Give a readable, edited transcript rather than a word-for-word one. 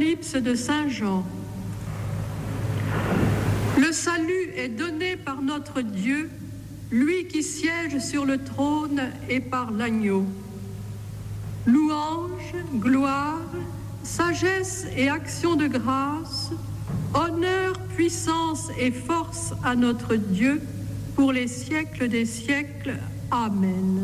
l'Apocalypse de Saint Jean. Le salut est donné par notre Dieu, lui qui siège sur le trône et par l'agneau. Louange, gloire, sagesse et action de grâce, honneur, puissance et force à notre Dieu pour les siècles des siècles. Amen.